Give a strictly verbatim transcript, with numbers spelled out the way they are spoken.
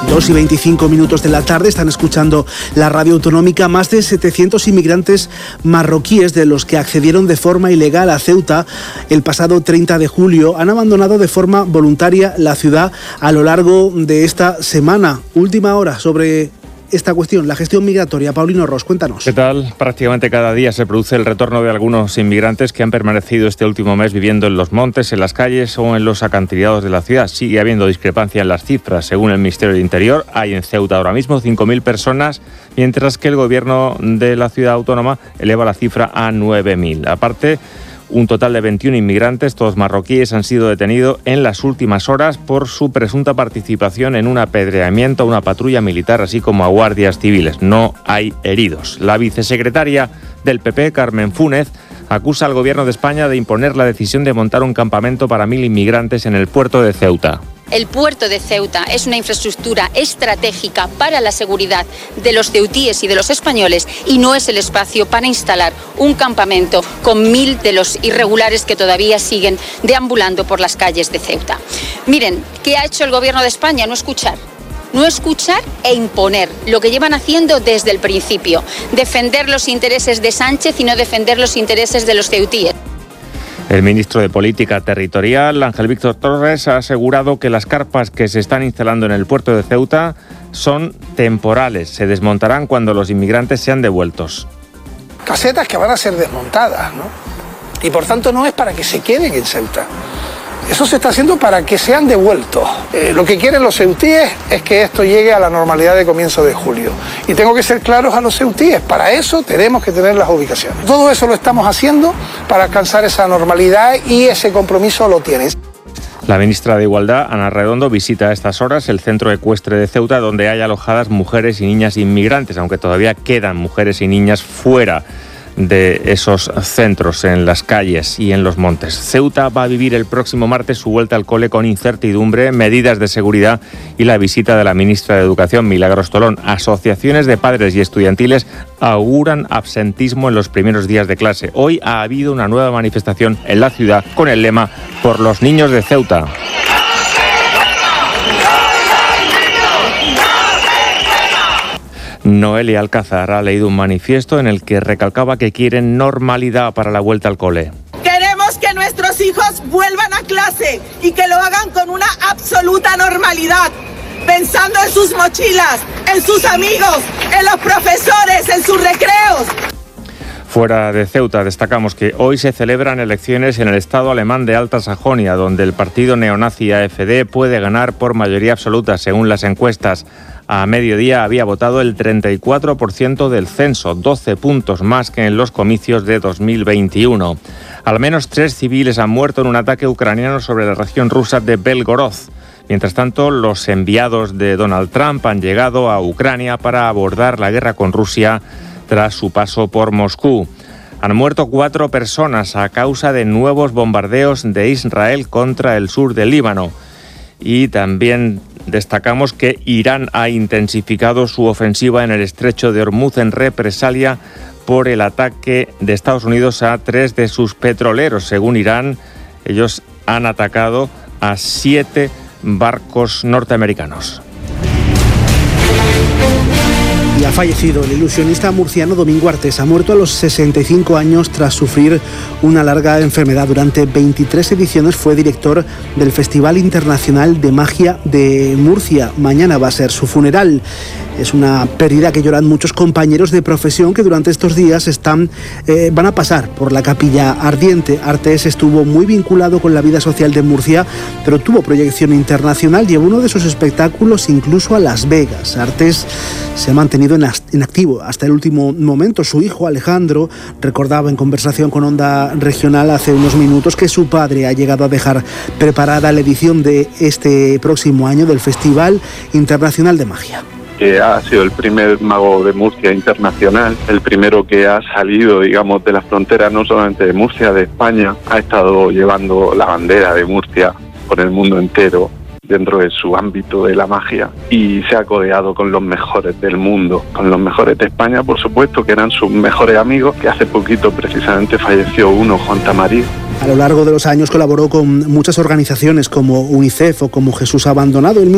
dos y veinticinco minutos de la tarde, están escuchando la radio autonómica. Más de setecientos inmigrantes marroquíes, de los que accedieron de forma ilegal a Ceuta el pasado treinta de julio, han abandonado de forma voluntaria la ciudad a lo largo de esta semana. Última hora sobre esta cuestión, la gestión migratoria. Paulino Ros, cuéntanos. ¿Qué tal? Prácticamente cada día se produce el retorno de algunos inmigrantes que han permanecido este último mes viviendo en los montes, en las calles o en los acantilados de la ciudad. Sigue habiendo discrepancia en las cifras. Según el Ministerio del Interior, hay en Ceuta ahora mismo cinco mil personas, mientras que el gobierno de la ciudad autónoma eleva la cifra a nueve mil. Aparte, un total de veintiún inmigrantes, todos marroquíes, han sido detenidos en las últimas horas por su presunta participación en un apedreamiento a una patrulla militar, así como a guardias civiles. No hay heridos. La vicesecretaria del P P, Carmen Fúnez, acusa al gobierno de España de imponer la decisión de montar un campamento para mil inmigrantes en el puerto de Ceuta. El puerto de Ceuta es una infraestructura estratégica para la seguridad de los ceutíes y de los españoles, y no es el espacio para instalar un campamento con mil de los irregulares que todavía siguen deambulando por las calles de Ceuta. Miren, ¿qué ha hecho el gobierno de España? No escuchar. No escuchar e imponer, lo que llevan haciendo desde el principio. Defender los intereses de Sánchez y no defender los intereses de los ceutíes. El ministro de Política Territorial, Ángel Víctor Torres, ha asegurado que las carpas que se están instalando en el puerto de Ceuta son temporales. Se desmontarán cuando los inmigrantes sean devueltos. Casetas que van a ser desmontadas, ¿no? Y por tanto no es para que se queden en Ceuta. Eso se está haciendo para que sean devueltos. Eh, lo que quieren los ceutíes es que esto llegue a la normalidad de comienzo de julio. Y tengo que ser claros a los ceutíes. Para eso tenemos que tener las ubicaciones. Todo eso lo estamos haciendo para alcanzar esa normalidad, y ese compromiso lo tienes. La ministra de Igualdad, Ana Redondo, visita a estas horas el centro ecuestre de Ceuta, donde hay alojadas mujeres y niñas inmigrantes, aunque todavía quedan mujeres y niñas fuera de esos centros, en las calles y en los montes. Ceuta va a vivir el próximo martes su vuelta al cole con incertidumbre, medidas de seguridad y la visita de la ministra de Educación, Milagros Tolón. Asociaciones de padres y estudiantiles auguran absentismo en los primeros días de clase. Hoy ha habido una nueva manifestación en la ciudad con el lema "Por los niños de Ceuta". Noelia Alcázar ha leído un manifiesto en el que recalcaba que quieren normalidad para la vuelta al cole. Queremos que nuestros hijos vuelvan a clase y que lo hagan con una absoluta normalidad, pensando en sus mochilas, en sus amigos, en los profesores, en sus recreos. Fuera de Ceuta, destacamos que hoy se celebran elecciones en el estado alemán de Alta Sajonia, donde el partido neonazi A F D puede ganar por mayoría absoluta, según las encuestas. A mediodía había votado el treinta y cuatro por ciento del censo, doce puntos más que en los comicios de dos mil veintiuno. Al menos tres civiles han muerto en un ataque ucraniano sobre la región rusa de Belgorod. Mientras tanto, los enviados de Donald Trump han llegado a Ucrania para abordar la guerra con Rusia tras su paso por Moscú. Han muerto cuatro personas a causa de nuevos bombardeos de Israel contra el sur del Líbano. Y también destacamos que Irán ha intensificado su ofensiva en el estrecho de Hormuz en represalia por el ataque de Estados Unidos a tres de sus petroleros. Según Irán, ellos han atacado a siete barcos norteamericanos. Y ha fallecido el ilusionista murciano Domingo Artés. Ha muerto a los sesenta y cinco años tras sufrir una larga enfermedad. Durante veintitrés ediciones fue director del Festival Internacional de Magia de Murcia. Mañana va a ser su funeral. Es una pérdida que lloran muchos compañeros de profesión que durante estos días están, eh, van a pasar por la Capilla Ardiente. Artés estuvo muy vinculado con la vida social de Murcia, pero tuvo proyección internacional. Llevó uno de sus espectáculos incluso a Las Vegas. Artés se ha mantenido en activo hasta el último momento. Su hijo Alejandro recordaba en conversación con Onda Regional hace unos minutos que su padre ha llegado a dejar preparada la edición de este próximo año del Festival Internacional de Magia. Que ha sido el primer mago de Murcia internacional, el primero que ha salido, digamos, de las fronteras no solamente de Murcia, de España, ha estado llevando la bandera de Murcia por el mundo entero dentro de su ámbito de la magia, y se ha codeado con los mejores del mundo, con los mejores de España, por supuesto, que eran sus mejores amigos, que hace poquito precisamente falleció uno, Juan Tamarí. A lo largo de los años colaboró con muchas organizaciones como UNICEF o como Jesús Abandonado.